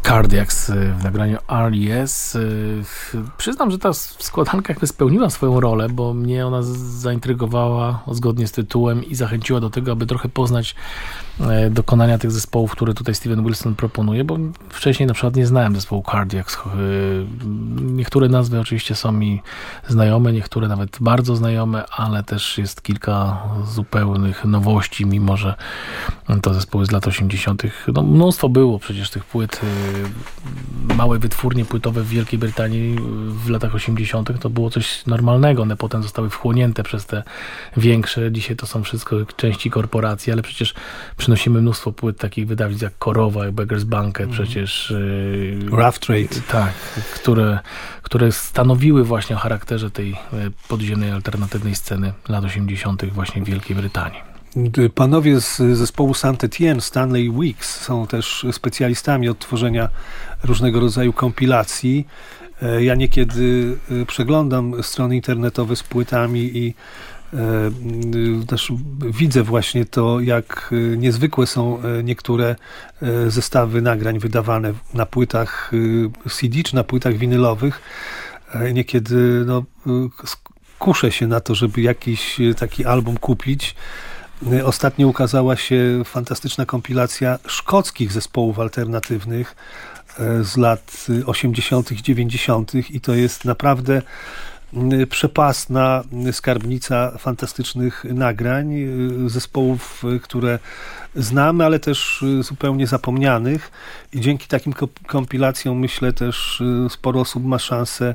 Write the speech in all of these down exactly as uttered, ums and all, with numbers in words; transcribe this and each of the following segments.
Cardiacs w nagraniu R E S. Przyznam, że ta składanka jakby spełniła swoją rolę, bo mnie ona zaintrygowała zgodnie z tytułem i zachęciła do tego, aby trochę poznać dokonania tych zespołów, które tutaj Steven Wilson proponuje, bo wcześniej na przykład nie znałem zespołu Cardiacs. Niektóre nazwy oczywiście są mi znajome, niektóre nawet bardzo znajome, ale też jest kilka zupełnych nowości, mimo że to zespoły z lat osiemdziesiątych. No, mnóstwo było przecież tych płyt. Małe wytwórnie płytowe w Wielkiej Brytanii w latach osiemdziesiątych to było coś normalnego. One potem zostały wchłonięte przez te większe. Dzisiaj to są wszystko części korporacji, ale przecież przynosimy mnóstwo płyt takich wydawnictw jak Korowa, jak Beggars Banquet, mm. przecież Rough Trade. Tak, które, które stanowiły właśnie o charakterze tej podziemnej, alternatywnej sceny lat osiemdziesiątych właśnie w Wielkiej Brytanii. Panowie z zespołu Saint-Étienne, Stanley Weeks, są też specjalistami od tworzenia różnego rodzaju kompilacji. Ja niekiedy przeglądam strony internetowe z płytami i też widzę właśnie to, jak niezwykłe są niektóre zestawy nagrań wydawane na płytach C D czy na płytach winylowych. Niekiedy no, kuszę się na to, żeby jakiś taki album kupić. Ostatnio ukazała się fantastyczna kompilacja szkockich zespołów alternatywnych z lat osiemdziesiątych, dziewięćdziesiątych i to jest naprawdę przepastna skarbnica fantastycznych nagrań, zespołów, które znamy, ale też zupełnie zapomnianych i dzięki takim kompilacjom myślę też sporo osób ma szansę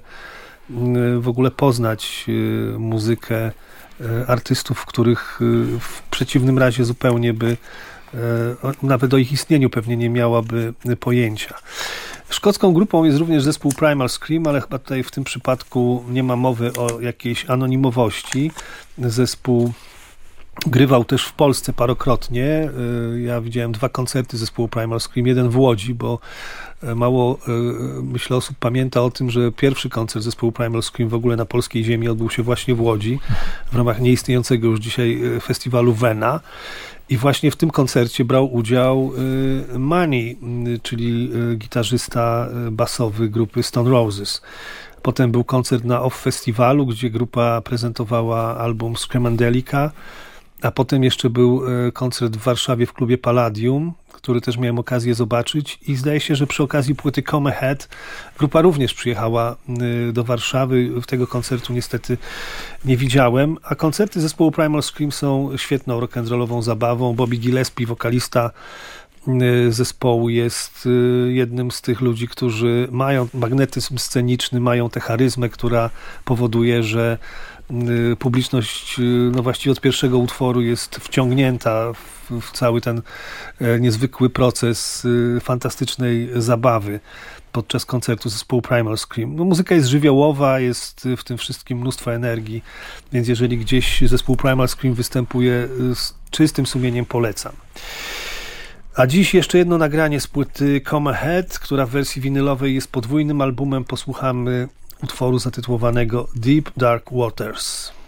w ogóle poznać muzykę artystów, których w przeciwnym razie zupełnie by nawet o ich istnieniu pewnie nie miałaby pojęcia. Szkocką grupą jest również zespół Primal Scream, ale chyba tutaj w tym przypadku nie ma mowy o jakiejś anonimowości. Zespół grywał też w Polsce parokrotnie. Ja widziałem dwa koncerty zespołu Primal Scream, jeden w Łodzi, bo mało, myślę, osób pamięta o tym, że pierwszy koncert zespołu Primal Scream w ogóle na polskiej ziemi odbył się właśnie w Łodzi, w ramach nieistniejącego już dzisiaj festiwalu Vena. I właśnie w tym koncercie brał udział Mani, czyli gitarzysta basowy grupy Stone Roses. Potem był koncert na Off Festiwalu, gdzie grupa prezentowała album Screamandelica, a potem jeszcze był koncert w Warszawie w klubie Palladium, który też miałem okazję zobaczyć i zdaje się, że przy okazji płyty Come Ahead grupa również przyjechała do Warszawy. W tego koncertu niestety nie widziałem, a koncerty zespołu Primal Scream są świetną rock'n'rollową zabawą. Bobby Gillespie, wokalista zespołu, jest jednym z tych ludzi, którzy mają magnetyzm sceniczny, mają tę charyzmę, która powoduje, że publiczność no właściwie od pierwszego utworu jest wciągnięta w, w cały ten niezwykły proces fantastycznej zabawy podczas koncertu zespołu Primal Scream. No, muzyka jest żywiołowa, jest w tym wszystkim mnóstwo energii, więc jeżeli gdzieś zespół Primal Scream występuje, z czystym sumieniem polecam. A dziś jeszcze jedno nagranie z płyty Come Ahead, która w wersji winylowej jest podwójnym albumem. Posłuchamy utworu zatytułowanego Deep Dark Waters.